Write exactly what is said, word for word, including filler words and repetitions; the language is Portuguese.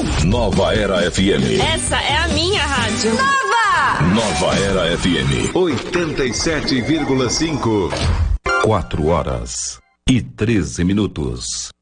Nova Era F M. Essa é a minha rádio. Nova! Nova Era F M. oitenta e sete vírgula cinco. Quatro horas e treze minutos.